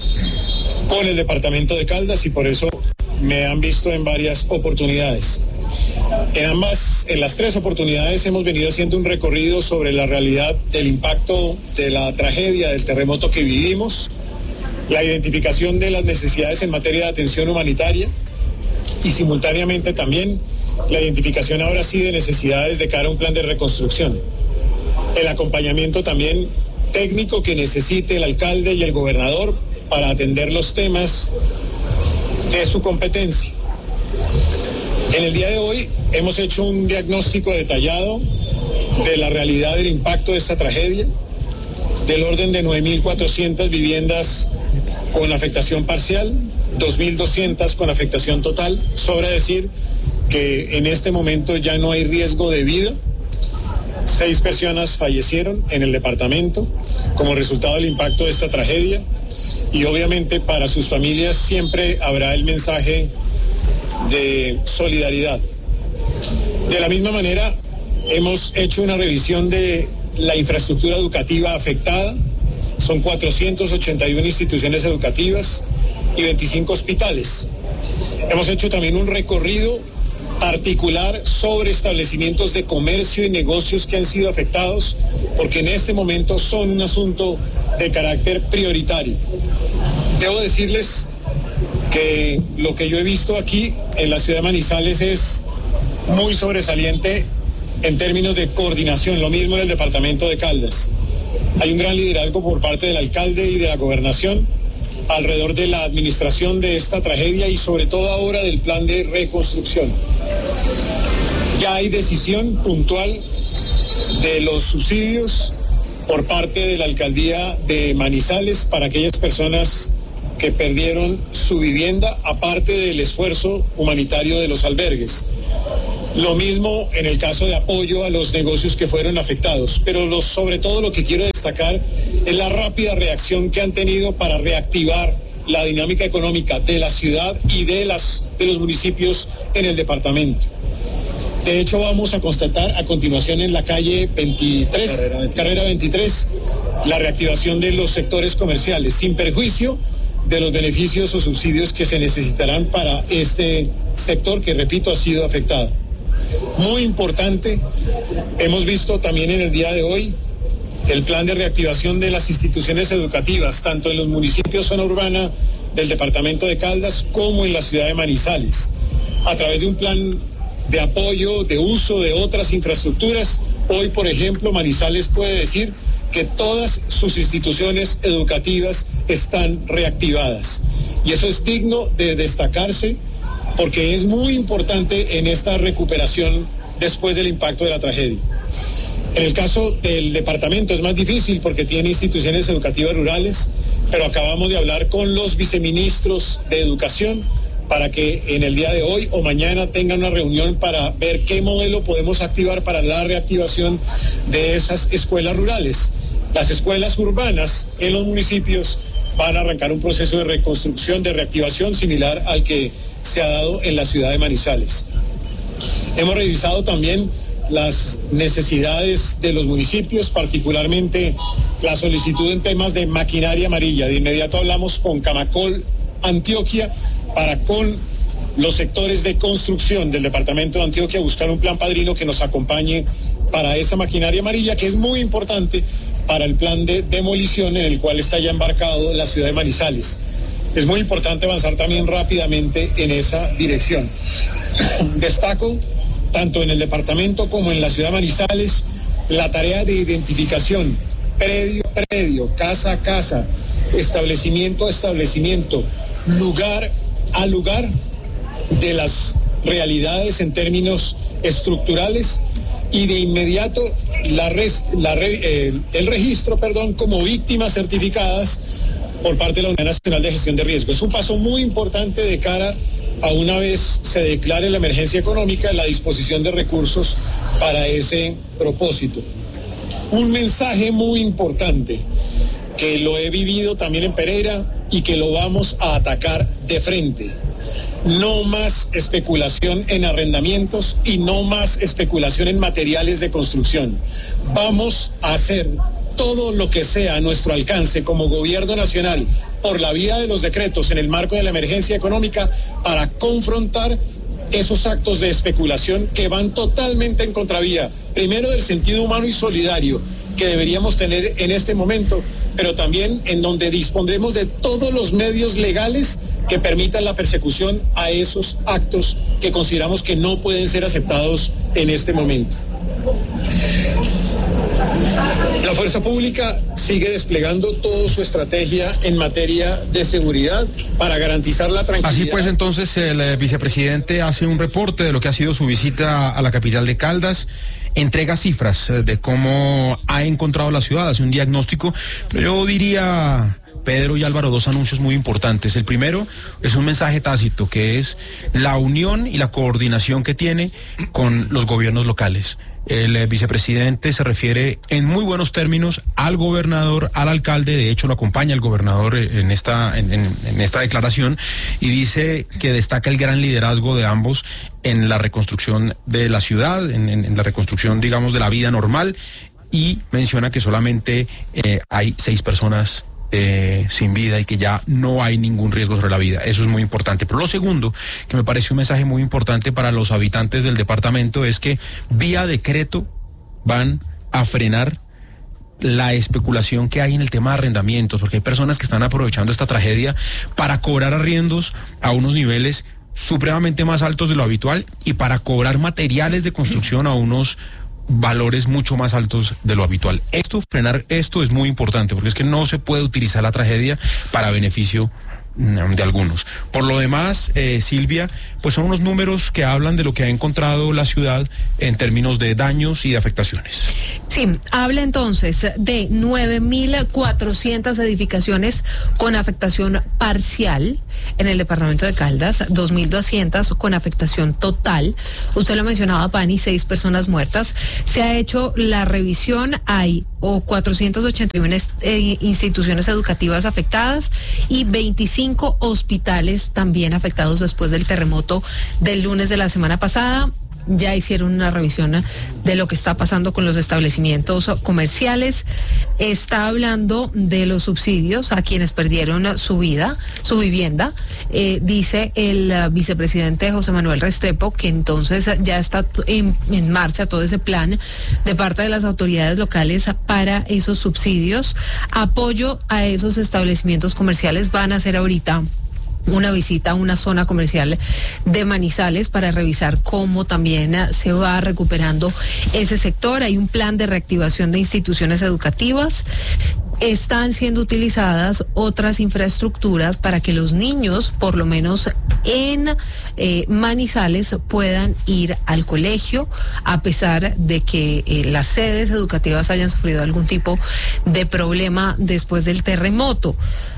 con el departamento de Caldas y por eso me han visto en varias oportunidades. En ambas, en las tres oportunidades hemos venido haciendo un recorrido sobre la realidad del impacto de la tragedia del terremoto que vivimos, la identificación de las necesidades en materia de atención humanitaria y simultáneamente también la identificación ahora sí de necesidades de cara a un plan de reconstrucción. El acompañamiento también técnico que necesite el alcalde y el gobernador para atender los temas de su competencia. En el día de hoy hemos hecho un diagnóstico detallado de la realidad del impacto de esta tragedia, del orden de nueve mil cuatrocientas viviendas con afectación parcial, dos mil doscientas con afectación total. Sobra decir que en este momento ya no hay riesgo de vida. Seis personas fallecieron en el departamento como resultado del impacto de esta tragedia y obviamente para sus familias siempre habrá el mensaje de solidaridad. De la misma manera, hemos hecho una revisión de la infraestructura educativa afectada. Son cuatrocientas ochenta y una instituciones educativas y veinticinco hospitales. Hemos hecho también un recorrido particular sobre establecimientos de comercio y negocios que han sido afectados, porque en este momento son un asunto de carácter prioritario. Debo decirles que lo que yo he visto aquí en la ciudad de Manizales es muy sobresaliente en términos de coordinación, lo mismo en el departamento de Caldas. Hay un gran liderazgo por parte del alcalde y de la gobernación alrededor de la administración de esta tragedia y sobre todo ahora del plan de reconstrucción. Ya hay decisión puntual de los subsidios por parte de la alcaldía de Manizales para aquellas personas que perdieron su vivienda, aparte del esfuerzo humanitario de los albergues. Lo mismo en el caso de apoyo a los negocios que fueron afectados, pero lo, sobre todo lo que quiero destacar es la rápida reacción que han tenido para reactivar la dinámica económica de la ciudad y de, las, de los municipios en el departamento. De hecho, vamos a constatar a continuación en la calle veintitrés, carrera veintitrés, carrera veintitrés, la reactivación de los sectores comerciales, sin perjuicio de los beneficios o subsidios que se necesitarán para este sector que, repito, ha sido afectado. Muy importante, hemos visto también en el día de hoy el plan de reactivación de las instituciones educativas, tanto en los municipios zona urbana del departamento de Caldas como en la ciudad de Manizales, a través de un plan de apoyo, de uso de otras infraestructuras. Hoy, por ejemplo, Manizales puede decir que todas sus instituciones educativas están reactivadas. Y eso es digno de destacarse porque es muy importante en esta recuperación después del impacto de la tragedia. En el caso del departamento es más difícil porque tiene instituciones educativas rurales, pero acabamos de hablar con los viceministros de Educación para que en el día de hoy o mañana tengan una reunión para ver qué modelo podemos activar para la reactivación de esas escuelas rurales. Las escuelas urbanas en los municipios van a arrancar un proceso de reconstrucción, de reactivación similar al que se ha dado en la ciudad de Manizales. Hemos revisado también las necesidades de los municipios, particularmente la solicitud en temas de maquinaria amarilla. De inmediato hablamos con Camacol Antioquia para con los sectores de construcción del departamento de Antioquia buscar un plan padrino que nos acompañe para esa maquinaria amarilla, que es muy importante para el plan de demolición en el cual está ya embarcado la ciudad de Manizales. Es muy importante avanzar también rápidamente en esa dirección. Destaco, tanto en el departamento como en la ciudad de Manizales, la tarea de identificación, predio a predio, casa a casa, establecimiento a establecimiento, lugar a lugar, de las realidades en términos estructurales y de inmediato la res, la, eh, el registro perdón, como víctimas certificadas por parte de la Unidad Nacional de Gestión de Riesgo. Es un paso muy importante de cara a una vez se declare la emergencia económica, la disposición de recursos para ese propósito. Un mensaje muy importante que lo he vivido también en Pereira y que lo vamos a atacar de frente. No más especulación en arrendamientos y no más especulación en materiales de construcción. Vamos a hacer todo lo que sea a nuestro alcance como gobierno nacional por la vía de los decretos en el marco de la emergencia económica para confrontar esos actos de especulación que van totalmente en contravía, primero del sentido humano y solidario que deberíamos tener en este momento, pero también en donde dispondremos de todos los medios legales que permitan la persecución a esos actos que consideramos que no pueden ser aceptados en este momento. La fuerza pública sigue desplegando toda su estrategia en materia de seguridad para garantizar la tranquilidad. Así pues, entonces, el eh, vicepresidente hace un reporte de lo que ha sido su visita a la capital de Caldas, entrega cifras eh, de cómo ha encontrado la ciudad, hace un diagnóstico, pero yo diría, Pedro y Álvaro, dos anuncios muy importantes. El primero es un mensaje tácito, que es la unión y la coordinación que tiene con los gobiernos locales. El eh, vicepresidente se refiere en muy buenos términos al gobernador, al alcalde, de hecho lo acompaña el gobernador en esta, en, en, en esta declaración, y dice que destaca el gran liderazgo de ambos en la reconstrucción de la ciudad, en, en, en la reconstrucción, digamos, de la vida normal, y menciona que solamente eh, hay seis personas Eh, sin vida y que ya no hay ningún riesgo sobre la vida. Eso es muy importante. Pero lo segundo, que me parece un mensaje muy importante para los habitantes del departamento, es que vía decreto van a frenar la especulación que hay en el tema de arrendamientos, porque hay personas que están aprovechando esta tragedia para cobrar arriendos a unos niveles supremamente más altos de lo habitual y para cobrar materiales de construcción a unos valores mucho más altos de lo habitual. Esto, frenar esto es muy importante porque es que no se puede utilizar la tragedia para beneficio de algunos. Por lo demás, eh, Silvia, pues son unos números que hablan de lo que ha encontrado la ciudad en términos de daños y de afectaciones. Sí, habla entonces de nueve mil cuatrocientas edificaciones con afectación parcial en el departamento de Caldas, dos mil doscientas con afectación total. Usted lo mencionaba, Pani, seis personas muertas. Se ha hecho la revisión, hay o cuatrocientas ochenta y una eh, instituciones educativas afectadas y veinticinco hospitales también afectados después del terremoto del lunes de la semana pasada. Ya hicieron una revisión de lo que está pasando con los establecimientos comerciales. Está hablando de los subsidios a quienes perdieron su vida, su vivienda. Eh, dice el uh, vicepresidente José Manuel Restrepo que entonces ya está en, en marcha todo ese plan de parte de las autoridades locales para esos subsidios. Apoyo a esos establecimientos comerciales van a hacer ahorita una visita a una zona comercial de Manizales para revisar cómo también se va recuperando ese sector. Hay un plan de reactivación de instituciones educativas. Están siendo utilizadas otras infraestructuras para que los niños, por lo menos en eh, Manizales, puedan ir al colegio, a pesar de que eh, las sedes educativas hayan sufrido algún tipo de problema después del terremoto.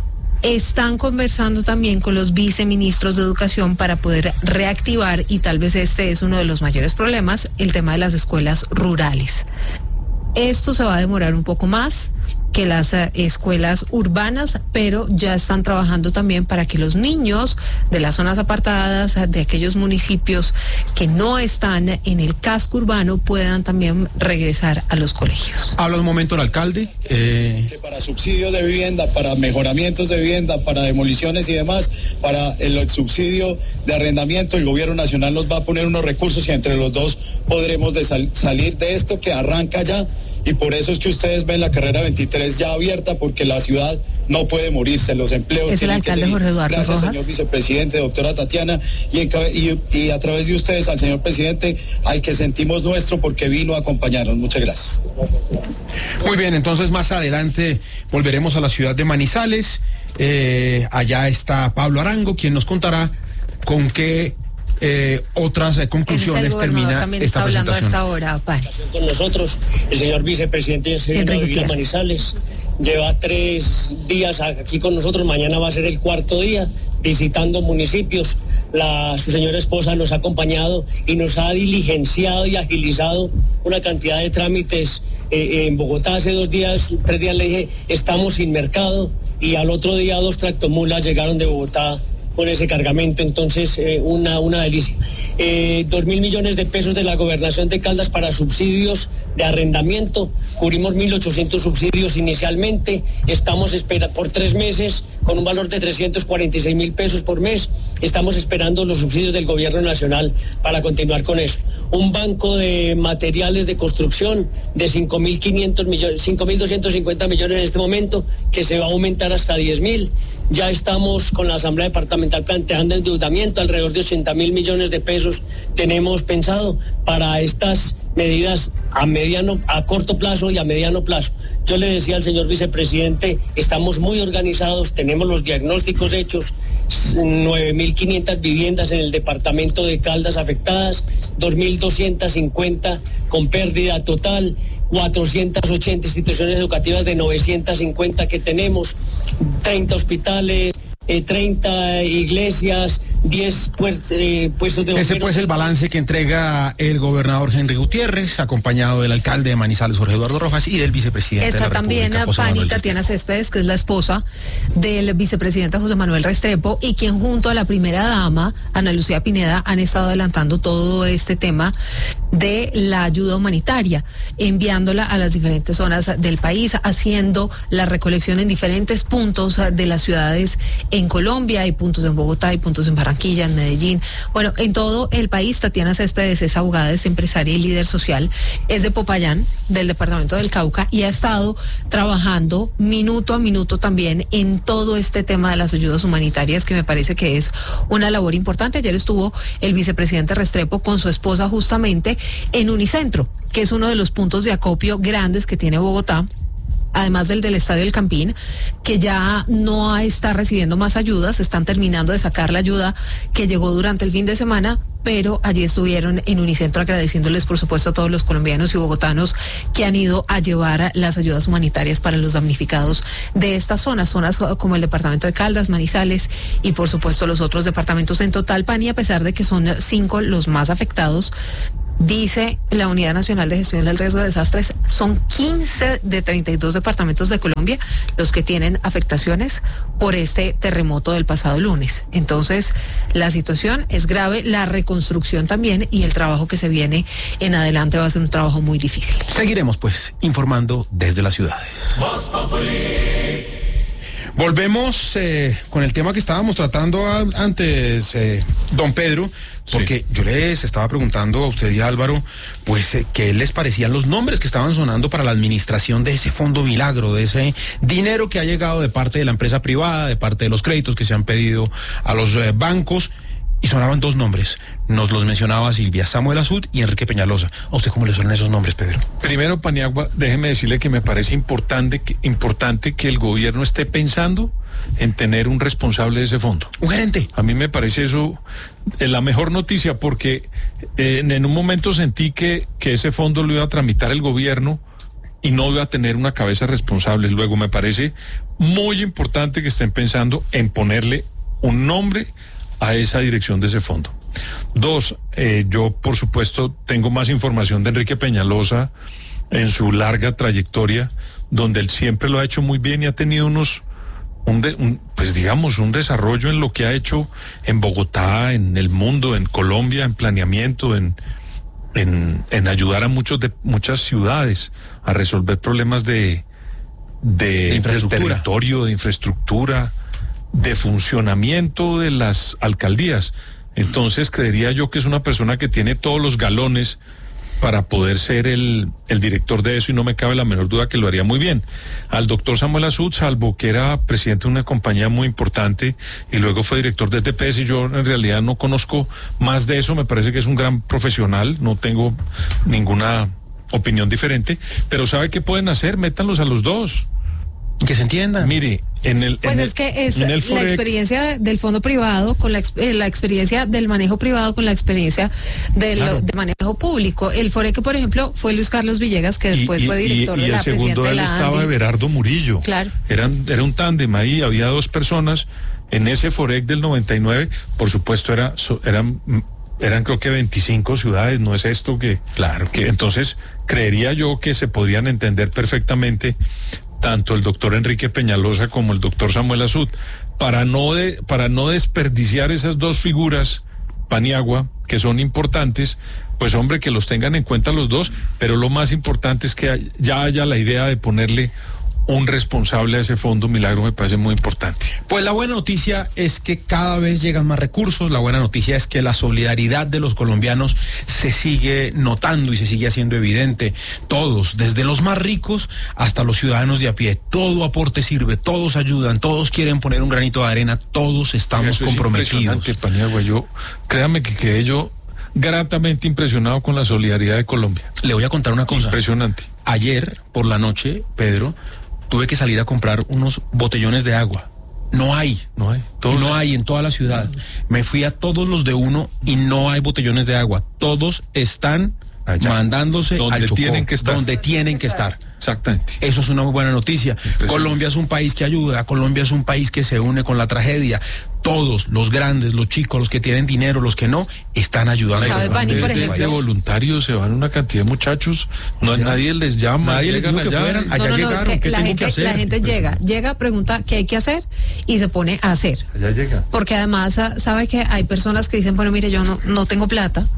Están conversando también con los viceministros de Educación para poder reactivar, y tal vez este es uno de los mayores problemas, el tema de las escuelas rurales. Esto se va a demorar un poco más que las uh, escuelas urbanas, pero ya están trabajando también para que los niños de las zonas apartadas, de aquellos municipios que no están en el casco urbano, puedan también regresar a los colegios. Habla un momento el alcalde. Eh... Que para subsidios de vivienda, para mejoramientos de vivienda, para demoliciones y demás, para el subsidio de arrendamiento, el gobierno nacional nos va a poner unos recursos y entre los dos podremos de sal- salir de esto que arranca ya, y por eso es que ustedes ven la carrera veintitrés ya abierta, porque la ciudad no puede morirse, los empleos es tienen el alcalde que seguir. Jorge Eduardo Gracias, Rojas. Señor vicepresidente, doctora Tatiana, y, en, y, y a través de ustedes al señor presidente, al que sentimos nuestro porque vino a acompañarnos. Muchas gracias. Muy bien, entonces más adelante volveremos a la ciudad de Manizales. Eh, allá está Pablo Arango, quien nos contará con qué Eh, otras eh, conclusiones el termina también esta está hablando a presentación. esta hora, Pani. Con nosotros, el señor vicepresidente de Manizales lleva tres días aquí con nosotros, mañana va a ser el cuarto día visitando municipios. La, su señora esposa nos ha acompañado y nos ha diligenciado y agilizado una cantidad de trámites. Eh, en Bogotá hace dos días, tres días le dije, estamos sin mercado, y al otro día dos tractomulas llegaron de Bogotá con ese cargamento, entonces eh, una, una delicia. Eh, dos mil millones de pesos de la gobernación de Caldas para subsidios de arrendamiento, cubrimos mil ochocientos subsidios inicialmente, estamos esperando por tres meses con un valor de trescientos cuarenta y seis mil pesos por mes, estamos esperando los subsidios del gobierno nacional para continuar con eso. Un banco de materiales de construcción de cinco mil quinientos millones, cinco mil doscientos cincuenta millones en este momento, que se va a aumentar hasta diez mil. Ya estamos con la Asamblea Departamental planteando endeudamiento, alrededor de ochenta mil millones de pesos tenemos pensado para estas medidas a mediano, a corto plazo y a mediano plazo. Yo le decía al señor vicepresidente, estamos muy organizados, tenemos los diagnósticos hechos, nueve mil quinientas viviendas en el departamento de Caldas afectadas, dos mil doscientas cincuenta con pérdida total, cuatrocientas ochenta instituciones educativas de novecientas cincuenta que tenemos, treinta hospitales, Eh, treinta iglesias, diez puer- eh, puestos de bomberos. Ese pues el balance que entrega el gobernador Henry Gutiérrez, acompañado del alcalde de Manizales, Jorge Eduardo Rojas, y del vicepresidente Está de la también República, José Pani Manuel Tatiana Céspedes, que es la esposa del vicepresidente José Manuel Restrepo, y quien junto a la primera dama, Ana Lucía Pineda, han estado adelantando todo este tema de la ayuda humanitaria, enviándola a las diferentes zonas del país, haciendo la recolección en diferentes puntos de las ciudades en Colombia. Hay puntos en Bogotá, hay puntos en Barranquilla. Barranquilla, en Medellín, bueno, en todo el país. Tatiana Céspedes es abogada, es empresaria y líder social, es de Popayán, del departamento del Cauca, y ha estado trabajando minuto a minuto también en todo este tema de las ayudas humanitarias, que me parece que es una labor importante. Ayer estuvo el vicepresidente Restrepo con su esposa justamente en Unicentro, que es uno de los puntos de acopio grandes que tiene Bogotá, además del del Estadio del Campín, que ya no está recibiendo más ayudas. Están terminando de sacar la ayuda que llegó durante el fin de semana, pero allí estuvieron en Unicentro agradeciéndoles, por supuesto, a todos los colombianos y bogotanos que han ido a llevar las ayudas humanitarias para los damnificados de estas zonas, zonas como el departamento de Caldas, Manizales y, por supuesto, los otros departamentos. En total, Pani, a pesar de que son cinco los más afectados, dice la Unidad Nacional de Gestión del Riesgo de Desastres, son quince de treinta y dos departamentos de Colombia los que tienen afectaciones por este terremoto del pasado lunes. Entonces, la situación es grave, la reconstrucción también, y el trabajo que se viene en adelante va a ser un trabajo muy difícil. Seguiremos, pues, informando desde las ciudades. Volvemos eh, con el tema que estábamos tratando a, antes, eh, don Pedro, porque sí. Yo les estaba preguntando a usted y a Álvaro, pues, eh, ¿qué les parecían los nombres que estaban sonando para la administración de ese fondo milagro, de ese dinero que ha llegado de parte de la empresa privada, de parte de los créditos que se han pedido a los eh, bancos? Y sonaban dos nombres, nos los mencionaba Silvia, Samuel Azud y Enrique Peñalosa. ¿A usted cómo le suenan esos nombres, Pedro? Primero, Paniagua, déjeme decirle que me parece importante que, importante que el gobierno esté pensando en tener un responsable de ese fondo. ¿Un gerente? A mí me parece eso eh, la mejor noticia, porque eh, en, en un momento sentí que, que ese fondo lo iba a tramitar el gobierno y no iba a tener una cabeza responsable. Luego me parece muy importante que estén pensando en ponerle un nombre a esa dirección de ese fondo. Dos, eh, yo por supuesto tengo más información de Enrique Peñalosa en su larga trayectoria, donde él siempre lo ha hecho muy bien y ha tenido unos, un de, un, pues digamos, un desarrollo en lo que ha hecho en Bogotá, en el mundo, en Colombia, en planeamiento, en, en, en ayudar a muchos de muchas ciudades a resolver problemas de, de, de infraestructura. del territorio, de infraestructura, de funcionamiento de las alcaldías. Entonces creería yo que es una persona que tiene todos los galones para poder ser el, el director de eso, y no me cabe la menor duda que lo haría muy bien. Al doctor Samuel Azud, salvo que era presidente de una compañía muy importante y luego fue director de T P S, y yo en realidad no conozco más de eso, me parece que es un gran profesional, no tengo ninguna opinión diferente, pero ¿sabe qué pueden hacer? Métanlos a los dos. Que se entienda. Mire, en el... Pues en es el, que es el la Forec, experiencia del fondo privado con la, eh, la experiencia del manejo privado con la experiencia del Claro. de manejo público. El Forec, por ejemplo, fue Luis Carlos Villegas, que después y, fue director y, y de la el segundo presidenta de él la estaba ANDI. Everardo Murillo. Claro. Eran, era un tándem ahí, había dos personas en ese Forec del noventa y nueve, por supuesto era, so, eran, eran creo que veinticinco ciudades, no es esto que... Claro. que entonces creería yo que se podrían entender perfectamente tanto el doctor Enrique Peñalosa como el doctor Samuel Azud, para no de, para no desperdiciar esas dos figuras, Paniagua, que son importantes, pues hombre, que los tengan en cuenta los dos, pero lo más importante es que ya haya la idea de ponerle un responsable a ese fondo milagro, me parece muy importante. Pues la buena noticia es que cada vez llegan más recursos, la buena noticia es que la solidaridad de los colombianos se sigue notando y se sigue haciendo evidente. Todos, desde los más ricos hasta los ciudadanos de a pie, todo aporte sirve, todos ayudan, todos quieren poner un granito de arena, todos estamos Eso es comprometidos. impresionante, Paniagua. Yo, créame que quedé yo gratamente impresionado con la solidaridad de Colombia. Le voy a contar una cosa. Impresionante. Ayer por la noche, Pedro, tuve que salir a comprar unos botellones de agua. No hay. No hay. Todos no hay en toda la ciudad. Me fui a todos los de uno y no hay botellones de agua. Todos están allá, mandándose donde al Chocó, tienen que estar. donde tienen que estar. Exactamente. Eso es una muy buena noticia. Colombia es un país que ayuda, Colombia es un país que se une con la tragedia. Todos, los grandes, los chicos, los que tienen dinero, los que no, están ayudando. ¿Sabe, Pani, por de, ejemplo? de voluntarios se van una cantidad de muchachos, no Ya. nadie les llama, Nadie les llegan dijo que allá. fueran. Allá no, no, no, llegaron, es que ¿qué la tengo gente, que hacer? la gente llega, llega, pregunta qué hay que hacer y se pone a hacer. Allá llega. Porque además, ah, sabe que hay personas que dicen, bueno, mire, yo no, no tengo plata,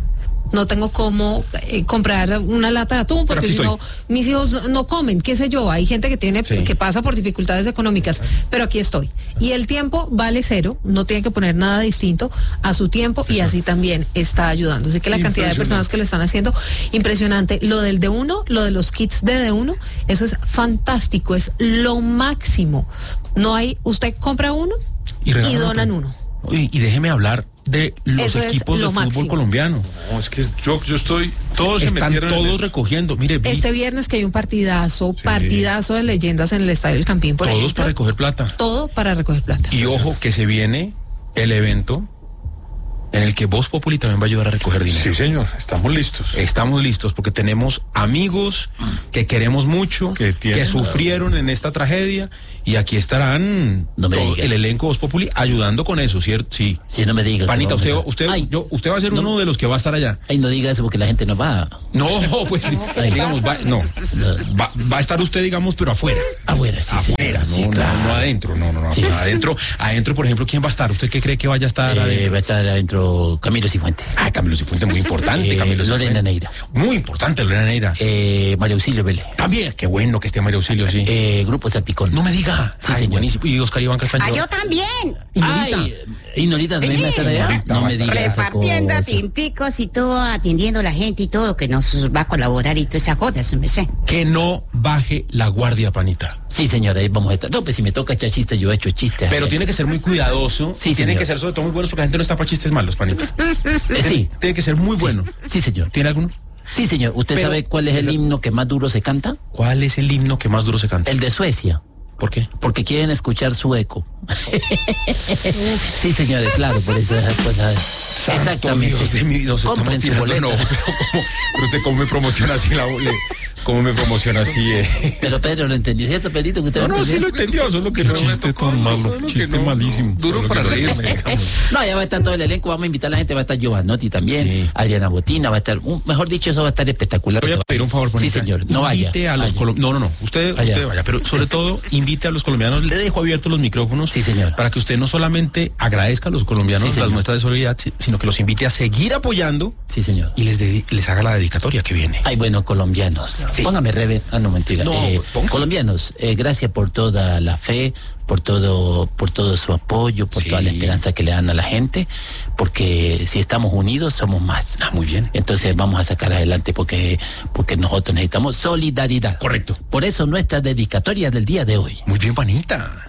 no tengo cómo eh, comprar una lata de atún porque si no mis hijos no comen, qué sé yo, hay gente que tiene sí. que pasa por dificultades económicas, pero aquí estoy. Y el tiempo vale cero, no tiene que poner nada distinto a su tiempo y así también está ayudando. Así que la cantidad de personas que lo están haciendo, impresionante. Lo del D uno, lo de los kits de D uno, eso es fantástico, es lo máximo. No hay, usted compra uno y, y donan uno. Y, y déjeme hablar de los Eso equipos de fútbol máximo. colombiano. No, es que yo, yo estoy, todos están se todos recogiendo. Mire, vi, este viernes que hay un partidazo, sí. partidazo de leyendas en el Estadio del Campín, por todos ejemplo, para recoger plata. Todo para recoger plata. Y ojo que se viene el evento en el que Voz Populi también va a ayudar a recoger dinero. Sí, señor, estamos listos. Estamos listos porque tenemos amigos que queremos mucho, que, que sufrieron en esta tragedia y aquí estarán no me todo, el elenco Voz Populi ayudando con eso, ¿cierto? Sí. Sí, no me diga. Panita, no usted, me usted, Ay, yo, usted va a ser no, uno de los que va a estar allá. Ay, no diga eso porque la gente no va. No, pues digamos, va, no, va, va a estar usted, digamos, pero afuera. Afuera, sí, afuera, sí, no, claro. no, no adentro, no, no, no, sí. adentro, adentro, por ejemplo, ¿quién va a estar? ¿Usted qué cree que vaya a estar? Eh, adentro? Va a estar adentro Camilo Cifuentes. Ah, Camilo Cifuentes, muy importante. Eh, Camilo Lorena Neira. Muy importante, Lorena Neira. Eh, María Auxilio Vélez. También, qué bueno que esté María Auxilio, sí. Eh, Grupo Salpicón. No me diga. Sí, Ay, señor. Buenísimo. Y Oscar Iván Castañón. Ah, yo también. ¿Y Norita? Ay, ¿y Norita también va a estar allá? Norita, no me digas. Repartiendo tinticos y todo, atendiendo a la gente y todo, que nos va a colaborar y todas esas cosas, me sé. Que no baje la guardia, Panita. Sí, señora, ahí vamos a estar. No, pues si me toca echar chistes, yo he hecho chistes. Pero tiene que ser muy cuidadoso. Sí, tiene señor. que ser sobre todo muy buenos porque la gente no está para chistes malos, Panita. Eh, sí. Tiene que ser muy bueno. Sí, señor. ¿Tiene alguno? Sí, señor. ¿Usted Pero, sabe cuál es el himno que más duro se canta? ¿Cuál es el himno que más duro se canta? El de Suecia. ¿Por qué? Porque quieren escuchar su eco. Sí, señores, claro, por eso esas cosas. Santo Exactamente. Dios de mi Dios, compren su boleta. No, pero, ¿cómo, pero usted cómo me promociona así la le, cómo me promociona así eh? Pero Pedro lo entendió, ¿cierto, Pedrito? Que usted no, lo no, sí lo entendió, solo que no. Chiste tan malo, chiste no, malísimo. Duro para reírme. No, ya va a estar todo el elenco, vamos a invitar a la gente, va a estar Giovanotti también, sí. Adriana Botina, va a estar, un, mejor dicho, eso va a estar espectacular. Voy a pedir un favor, Bonita. Sí, señor, no vaya. Invite a los colombianos, no, no, no, usted, allá. usted vaya, pero sobre todo invite a los colombianos, le dejo abiertos los micrófonos. Sí, señor. Para que usted no solamente agradezca a los colombianos sí, las muestras de solidaridad, sino que los invite a seguir apoyando. Sí, señor. Y les, de, les haga la dedicatoria que viene. Ay, bueno, colombianos. Sí. Póngame Rebe. Ah, no, mentira. No, eh, colombianos, eh, gracias por toda la fe, por todo, por todo su apoyo, por sí. toda la esperanza que le dan a la gente, porque si estamos unidos somos más. Ah, muy bien. Entonces vamos a sacar adelante porque, porque nosotros necesitamos solidaridad. Correcto. Por eso nuestra dedicatoria del día de hoy. Muy bien, Panita.